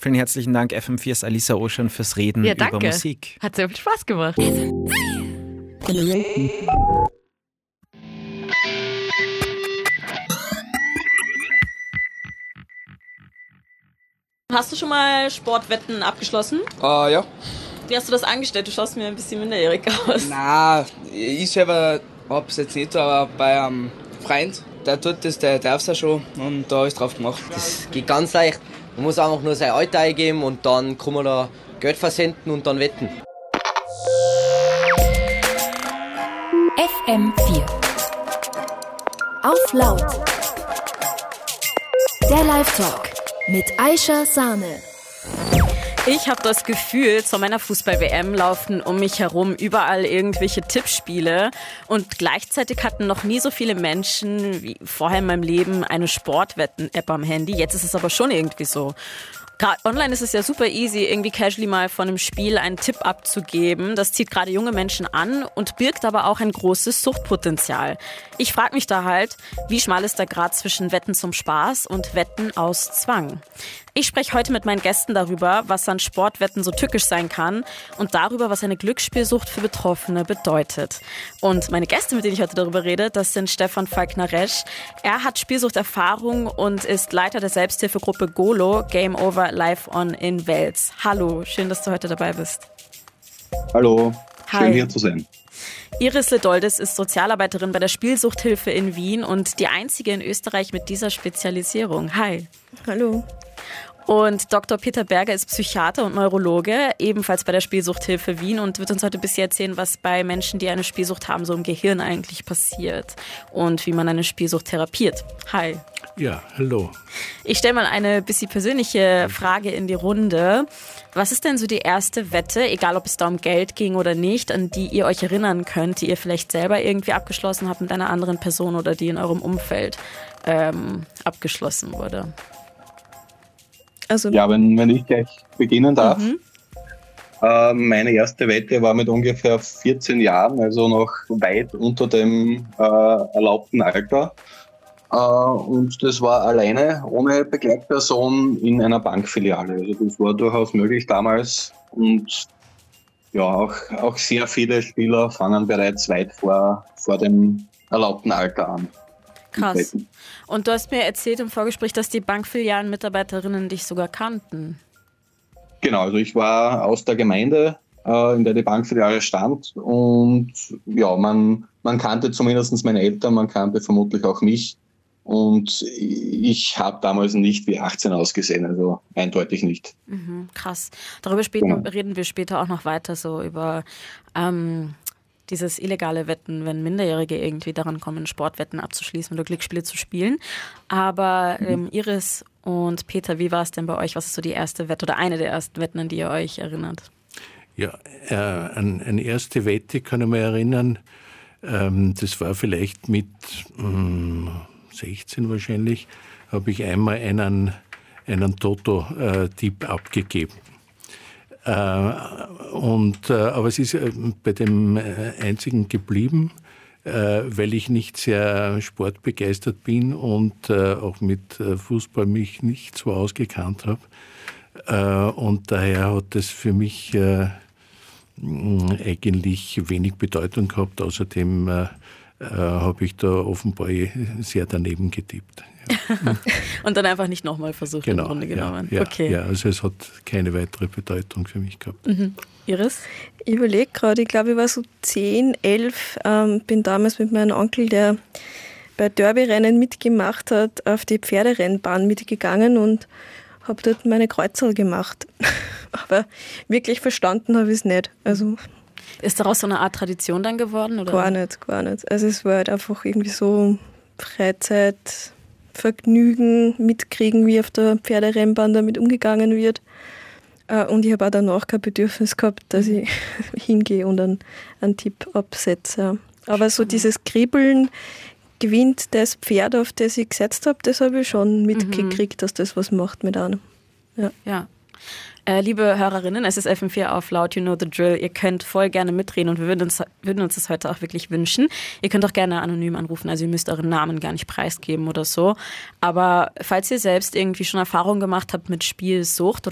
Vielen herzlichen Dank, FM4's Alisa Ocean, fürs Reden über Musik. Hat sehr viel Spaß gemacht. Hast du schon mal Sportwetten abgeschlossen? Ja. Wie hast du das angestellt? Du schaust mir ein bisschen minderjährig aus. Nein, ich selber hab's jetzt nicht, aber bei einem Freund, der tut das, der darf's ja schon und da ist drauf gemacht. Das geht ganz leicht. Man muss einfach nur sein Alter eingeben und dann kann man da Geld versenden und dann wetten. FM4 Auf laut. Der Live-Talk mit Aisha Sahne. Ich habe das Gefühl, zu meiner Fußball-WM laufen um mich herum überall irgendwelche Tippspiele und gleichzeitig hatten noch nie so viele Menschen wie vorher in meinem Leben eine Sportwetten-App am Handy. Jetzt ist es aber schon irgendwie so. Gerade online ist es ja super easy, irgendwie casually mal von einem Spiel einen Tipp abzugeben. Das zieht gerade junge Menschen an und birgt aber auch ein großes Suchtpotenzial. Ich frage mich da halt, wie schmal ist der Grad zwischen Wetten zum Spaß und Wetten aus Zwang? Ich spreche heute mit meinen Gästen darüber, was an Sportwetten so tückisch sein kann und darüber, was eine Glücksspielsucht für Betroffene bedeutet. Und meine Gäste, mit denen ich heute darüber rede, das sind Stefan Falkner-Resch. Er hat Spielsuchterfahrung und ist Leiter der Selbsthilfegruppe GOLO, Game Over Live On in Wels. Hallo, schön, dass du heute dabei bist. Hallo, schön Hi. hier zu sein. Iris Ledoldes ist Sozialarbeiterin bei der Spielsuchthilfe in Wien und die einzige in Österreich mit dieser Spezialisierung. Hi. Hallo. Und Dr. Peter Berger ist Psychiater und Neurologe, ebenfalls bei der Spielsuchthilfe Wien und wird uns heute ein bisschen erzählen, was bei Menschen, die eine Spielsucht haben, so im Gehirn eigentlich passiert und wie man eine Spielsucht therapiert. Hi. Ja, hallo. Ich stelle mal eine bisschen persönliche Frage in die Runde. Was ist denn so die erste Wette, egal ob es da um Geld ging oder nicht, an die ihr euch erinnern könnt, die ihr vielleicht selber irgendwie abgeschlossen habt mit einer anderen Person oder die in eurem Umfeld abgeschlossen wurde? Also, Ja, wenn ich gleich beginnen darf. Meine erste Wette war mit ungefähr 14 Jahren, also noch weit unter dem erlaubten Alter. Und das war alleine, ohne Begleitperson in einer Bankfiliale. Also das war durchaus möglich damals. Und ja, auch sehr viele Spieler fangen bereits weit vor dem erlaubten Alter an. Krass. Und du hast mir erzählt im Vorgespräch, dass die Bankfilialen-Mitarbeiterinnen dich sogar kannten. Genau, also ich war aus der Gemeinde, in der die Bankfiliale stand. Und ja, man kannte zumindest meine Eltern, man kannte vermutlich auch mich. Und ich habe damals nicht wie 18 ausgesehen, also eindeutig nicht. Krass. Darüber reden wir später auch noch weiter, so über dieses illegale Wetten, wenn Minderjährige irgendwie daran kommen, Sportwetten abzuschließen oder Glücksspiele zu spielen. Aber Iris und Peter, wie war es denn bei euch? Was ist so die erste Wette oder eine der ersten Wetten, an die ihr euch erinnert? Ja, an eine erste Wette kann ich mich erinnern. Das war vielleicht mit 16 wahrscheinlich, habe ich einmal einen Toto-Tipp abgegeben. Aber es ist bei dem einzigen geblieben, weil ich nicht sehr sportbegeistert bin und auch mit Fußball mich nicht so ausgekannt habe. Und daher hat das für mich eigentlich wenig Bedeutung gehabt. Außerdem habe ich da offenbar sehr daneben getippt. Ja. Und dann einfach nicht nochmal versucht, genau, im Grunde genommen. Ja, okay. Ja, also es hat keine weitere Bedeutung für mich gehabt. Iris? ich überlege gerade, ich glaube, ich war so 10, 11, bin damals mit meinem Onkel, der bei Derby-Rennen mitgemacht hat, auf die Pferderennbahn mitgegangen und habe dort meine Kreuzerl gemacht. Aber wirklich verstanden habe ich es nicht. Also ist daraus so eine Art Tradition dann geworden? Oder? Gar nicht. Also es war halt einfach irgendwie so Freizeit, Vergnügen, mitkriegen, wie auf der Pferderennbahn damit umgegangen wird. Und ich habe auch danach kein Bedürfnis gehabt, dass ich hingehe und einen Tipp absetze. Aber so dieses Kribbeln, gewinnt das Pferd, auf das ich gesetzt habe, das habe ich schon mitgekriegt, dass das was macht mit einem. Ja. Liebe Hörerinnen, es ist FM4 auf laut, you know the drill. Ihr könnt voll gerne mitreden und wir würden uns das heute auch wirklich wünschen. Ihr könnt auch gerne anonym anrufen, also ihr müsst euren Namen gar nicht preisgeben oder so. Aber falls ihr selbst irgendwie schon Erfahrung gemacht habt mit Spielsucht oder